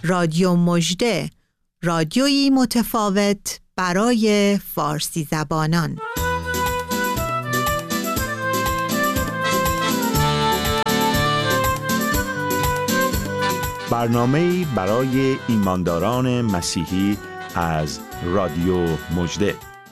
رادیو مژده، رادیویی متفاوت برای فارسی زبانان. برنامه‌ای برای ایمانداران مسیحی از رادیو مژده.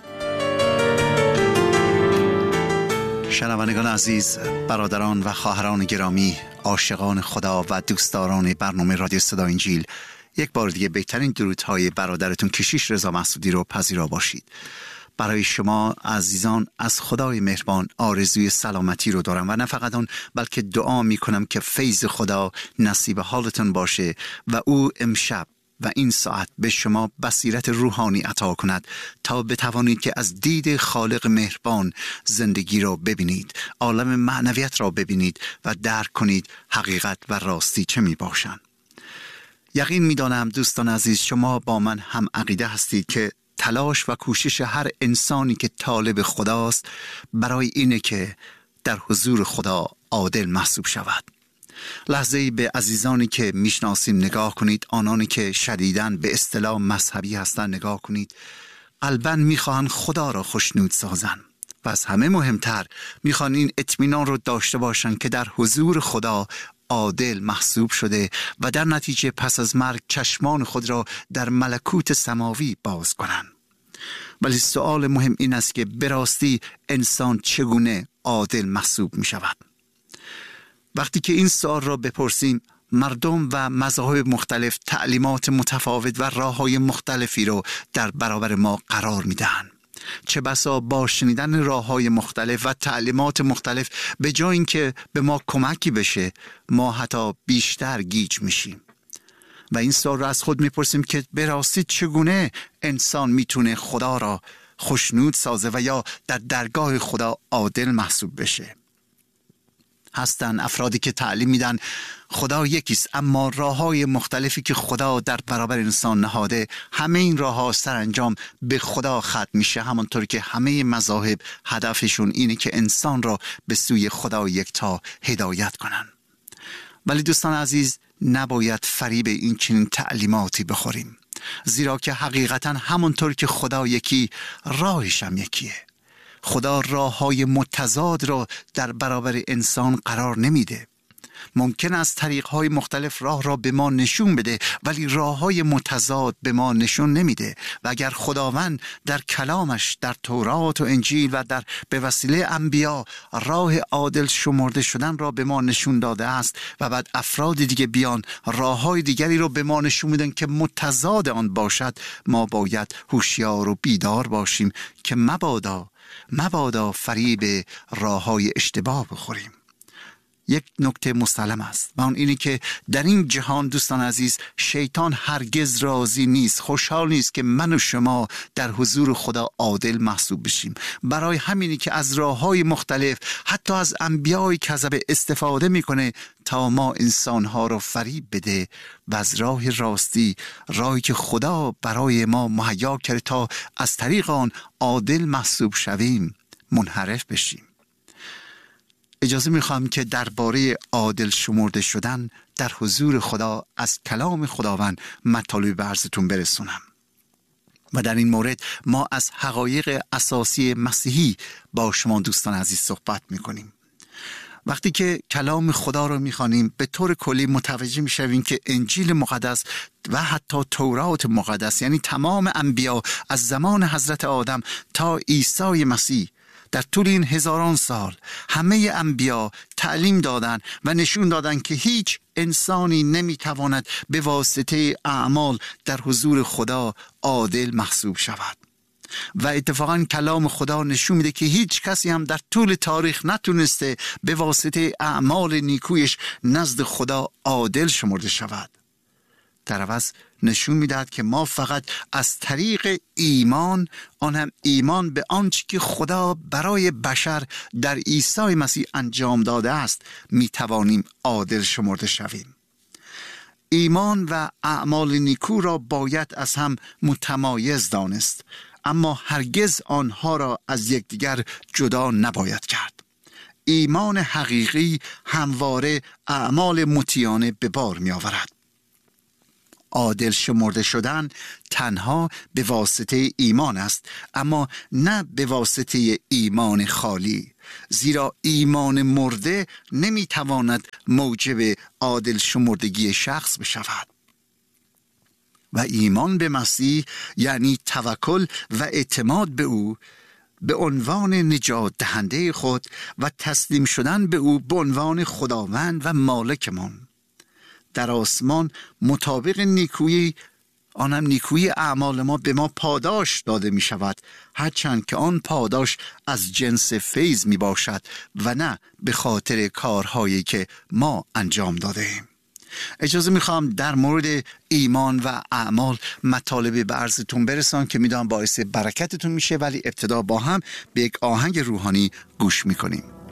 شنوندگان عزیز، برادران و خواهران گرامی، عاشقان خدا و دوستداران برنامه رادیو صدای انجیل، یک بار دیگه بهترین درودهای برادرتون کشیش رضا مسعودی رو پذیرا باشید. برای شما عزیزان از خدای مهربان آرزوی سلامتی رو دارم و نه فقط اون، بلکه دعا می کنم که فیض خدا نصیب حالتون باشه و او امشب و این ساعت به شما بصیرت روحانی عطا کند تا بتوانید که از دید خالق مهربان زندگی را ببینید، عالم معنویت را ببینید و درک کنید حقیقت و راستی چه می باشند. یقین می دانم دوستان عزیز شما با من هم عقیده هستید که تلاش و کوشش هر انسانی که طالب خداست برای اینه که در حضور خدا عادل محسوب شود. لحظه‌ای به عزیزانی که میشناسیم نگاه کنید، آنانی که شدیداً به اصطلاح مذهبی هستند نگاه کنید. قلباً میخواهند خدا را خوشنود سازند و از همه مهمتر میخوان این اطمینان رو داشته باشند که در حضور خدا عادل محسوب شده و در نتیجه پس از مرگ چشمان خود را در ملکوت سماوی باز کنند. ولی سوال مهم این است که به راستی انسان چگونه عادل محسوب می شود؟ وقتی که این سوال را بپرسیم، مردم و مذاهب مختلف تعلیمات متفاوت و راه‌های مختلفی را در برابر ما قرار می دهند. چه بسا با شنیدن راه‌های مختلف و تعلیمات مختلف به جای اینکه به ما کمکی بشه، ما حتی بیشتر گیج میشیم. و این سوال را از خود میپرسیم که به راستی چگونه انسان میتونه خدا را خوشنود سازه و یا در درگاه خدا عادل محسوب بشه. هستن افرادی که تعلیم میدن خدا یکیست، اما راه‌های مختلفی که خدا در برابر انسان نهاده، همه این راه‌ها سرانجام به خدا ختم میشه، همانطور که همه مذاهب هدفشون اینه که انسان را به سوی خدا یکتا هدایت کنن. ولی دوستان عزیز، نباید فریب این چنین تعلیماتی بخوریم، زیرا که حقیقتا همانطور که خدا یکی، راهش هم یکیه. خدا راه‌های متضاد را در برابر انسان قرار نمیده. ممکن است طریق‌های مختلف راه را به ما نشون بده، ولی راه‌های متضاد به ما نشون نمیده. و اگر خداوند در کلامش، در تورات و انجیل و در به وسیله انبیا راه عادل شمرده شدن را به ما نشون داده است و بعد افراد دیگه بیان راه‌های دیگری را به ما نشون میدن که متضاد آن باشد، ما باید هوشیار و بیدار باشیم که مبادا فریب راه‌های اشتباه بخوریم. یک نکته مسلم است و اون اینی که در این جهان دوستان عزیز، شیطان هرگز راضی نیست، خوشحال نیست که من و شما در حضور خدا عادل محسوب بشیم. برای همینی که از راه‌های مختلف، حتی از انبیای کذب استفاده میکنه تا ما انسانها رو فریب بده و از راه راستی، راهی که خدا برای ما مهیا کرده تا از طریق آن عادل محسوب شویم، منحرف بشیم. اجازه میخوام که درباره عادل شمرده شدن در حضور خدا از کلام خداوند مطالب عرضتون برسونم. و در این مورد ما از حقایق اساسی مسیحی با شما دوستان عزیز صحبت میکنیم. وقتی که کلام خدا رو میخوانیم، به طور کلی متوجه میشویم که انجیل مقدس و حتی تورات مقدس، یعنی تمام انبیا از زمان حضرت آدم تا عیسی مسیح، در طول این هزاران سال همه انبیا تعلیم دادن و نشون دادن که هیچ انسانی نمیتواند به واسطه اعمال در حضور خدا عادل محسوب شود. و اتفاقا کلام خدا نشون میده که هیچ کسی هم در طول تاریخ نتونسته به واسطه اعمال نیکویش نزد خدا عادل شمرده شود. در عوض نشون میدهد که ما فقط از طریق ایمان، آن هم ایمان به آنچه که خدا برای بشر در عیسی مسیح انجام داده است، میتوانیم عادل شمرده شویم. ایمان و اعمال نیکو را باید از هم متمایز دانست، اما هرگز آنها را از یکدیگر جدا نباید کرد. ایمان حقیقی همواره اعمال مطیعانه به بار می آورد. عادل شمرده شدن تنها به واسطه ایمان است، اما نه به واسطه ایمان خالی، زیرا ایمان مرده نمیتواند موجب عادل شمردگی شخص بشود. و ایمان به مسیح یعنی توکل و اعتماد به او به عنوان نجات دهنده خود و تسلیم شدن به او به عنوان خداوند و مالکمان. در آسمان مطابق نیکویی، آنم نیکویی اعمال ما، به ما پاداش داده می شود، هرچند که آن پاداش از جنس فیض می باشد و نه به خاطر کارهایی که ما انجام داده ایم. اجازه میخوام در مورد ایمان و اعمال مطالبی به عرضتون برسان که میدونم باعث برکتتون میشه، ولی ابتدا با هم به یک آهنگ روحانی گوش میکنیم.